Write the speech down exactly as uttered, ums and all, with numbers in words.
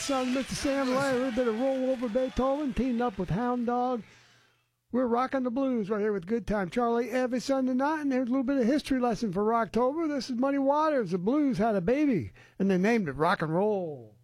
son, Mister Sam Larry, a little bit of Roll Over Beethoven, teamed up with Hound Dog. We're rocking the blues right here with Good Time Charlie every Sunday night, and there's a little bit of history lesson for Rocktober. This is Muddy Waters. The blues had a baby, and they named it Rock and Roll.